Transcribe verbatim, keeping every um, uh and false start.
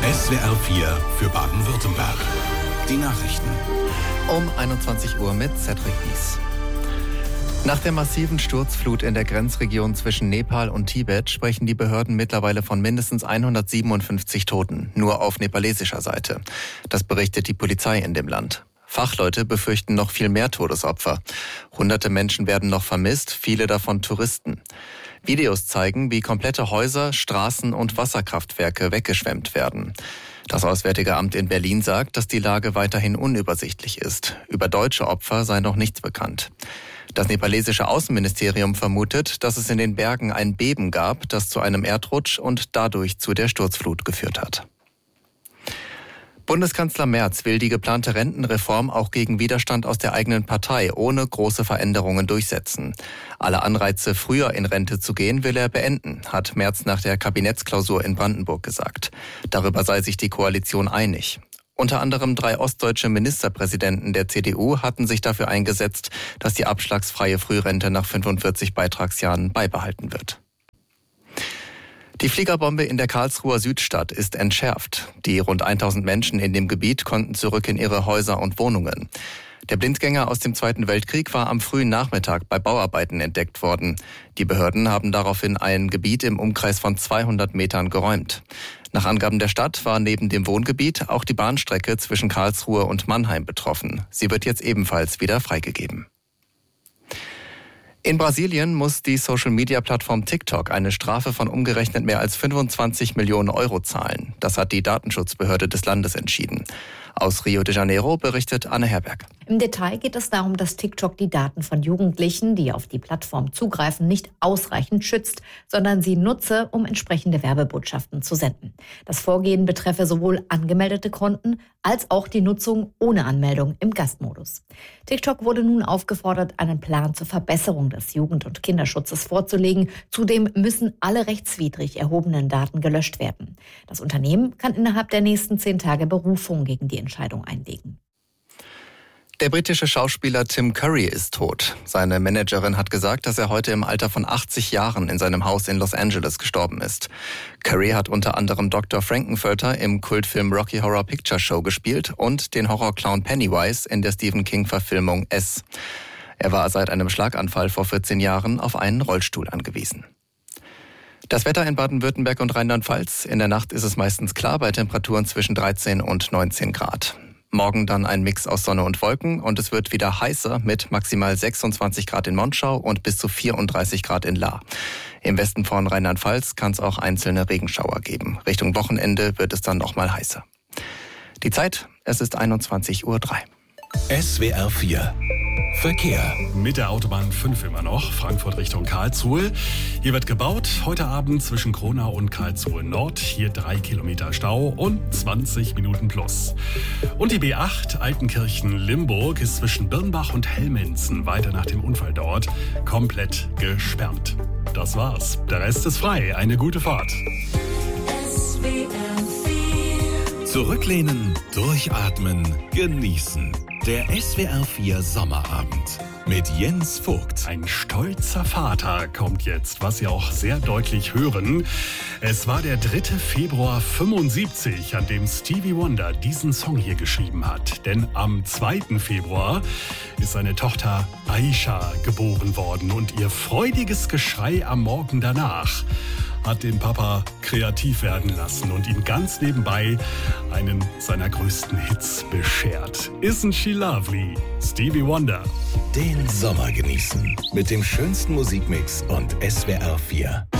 S W R vier für Baden-Württemberg. Die Nachrichten. Um einundzwanzig Uhr mit Cedric Wies. Nach der massiven Sturzflut in der Grenzregion zwischen Nepal und Tibet sprechen die Behörden mittlerweile von mindestens hundertsiebenundfünfzig Toten, nur auf nepalesischer Seite. Das berichtet die Polizei in dem Land. Fachleute befürchten noch viel mehr Todesopfer. Hunderte Menschen werden noch vermisst, viele davon Touristen. Videos zeigen, wie komplette Häuser, Straßen und Wasserkraftwerke weggeschwemmt werden. Das Auswärtige Amt in Berlin sagt, dass die Lage weiterhin unübersichtlich ist. Über deutsche Opfer sei noch nichts bekannt. Das nepalesische Außenministerium vermutet, dass es in den Bergen ein Beben gab, das zu einem Erdrutsch und dadurch zu der Sturzflut geführt hat. Bundeskanzler Merz will die geplante Rentenreform auch gegen Widerstand aus der eigenen Partei ohne große Veränderungen durchsetzen. Alle Anreize, früher in Rente zu gehen, will er beenden, hat Merz nach der Kabinettsklausur in Brandenburg gesagt. Darüber sei sich die Koalition einig. Unter anderem drei ostdeutsche Ministerpräsidenten der C D U hatten sich dafür eingesetzt, dass die abschlagsfreie Frührente nach fünfundvierzig Beitragsjahren beibehalten wird. Die Fliegerbombe in der Karlsruher Südstadt ist entschärft. Die rund tausend Menschen in dem Gebiet konnten zurück in ihre Häuser und Wohnungen. Der Blindgänger aus dem Zweiten Weltkrieg war am frühen Nachmittag bei Bauarbeiten entdeckt worden. Die Behörden haben daraufhin ein Gebiet im Umkreis von zweihundert Metern geräumt. Nach Angaben der Stadt war neben dem Wohngebiet auch die Bahnstrecke zwischen Karlsruhe und Mannheim betroffen. Sie wird jetzt ebenfalls wieder freigegeben. In Brasilien muss die Social-Media-Plattform TikTok eine Strafe von umgerechnet mehr als fünfundzwanzig Millionen Euro zahlen. Das hat die Datenschutzbehörde des Landes entschieden. Aus Rio de Janeiro berichtet Anne Herberg. Im Detail geht es darum, dass TikTok die Daten von Jugendlichen, die auf die Plattform zugreifen, nicht ausreichend schützt, sondern sie nutze, um entsprechende Werbebotschaften zu senden. Das Vorgehen betreffe sowohl angemeldete Konten als auch die Nutzung ohne Anmeldung im Gastmodus. TikTok wurde nun aufgefordert, einen Plan zur Verbesserung des Jugend- und Kinderschutzes vorzulegen. Zudem müssen alle rechtswidrig erhobenen Daten gelöscht werden. Das Unternehmen kann innerhalb der nächsten zehn Tage Berufung gegen die Entscheidung einlegen. Der britische Schauspieler Tim Curry ist tot. Seine Managerin hat gesagt, dass er heute im Alter von achtzig Jahren in seinem Haus in Los Angeles gestorben ist. Curry hat unter anderem Doktor Frankenfurter im Kultfilm Rocky Horror Picture Show gespielt und den Horrorclown Pennywise in der Stephen King-Verfilmung S. Er war seit einem Schlaganfall vor vierzehn Jahren auf einen Rollstuhl angewiesen. Das Wetter in Baden-Württemberg und Rheinland-Pfalz. In der Nacht ist es meistens klar bei Temperaturen zwischen dreizehn und neunzehn Grad. Morgen dann ein Mix aus Sonne und Wolken und es wird wieder heißer mit maximal sechsundzwanzig Grad in Monschau und bis zu vierunddreißig Grad in Lahr. Im Westen von Rheinland-Pfalz kann es auch einzelne Regenschauer geben. Richtung Wochenende wird es dann noch mal heißer. Die Zeit, es ist einundzwanzig Uhr drei. S W R vier Verkehr. Mit der Autobahn fünf immer noch, Frankfurt Richtung Karlsruhe. Hier wird gebaut, heute Abend zwischen Kronau und Karlsruhe Nord. Hier drei Kilometer Stau und zwanzig Minuten plus. Und die B acht Altenkirchen-Limburg ist zwischen Birnbach und Hellmenzen, weiter nach dem Unfall dort, komplett gesperrt. Das war's. Der Rest ist frei. Eine gute Fahrt. S W R vier. Zurücklehnen, durchatmen, genießen. Der S W R vier Sommerabend mit Jens Vogt. Ein stolzer Vater kommt jetzt, was Sie auch sehr deutlich hören. Es war der dritte Februar fünfundsiebzig, an dem Stevie Wonder diesen Song hier geschrieben hat. Denn am zweiten Februar ist seine Tochter Aisha geboren worden und ihr freudiges Geschrei am Morgen danach hat den Papa kreativ werden lassen und ihm ganz nebenbei einen seiner größten Hits beschert. Isn't she lovely? Stevie Wonder. Den Sommer genießen mit dem schönsten Musikmix und S W R vier.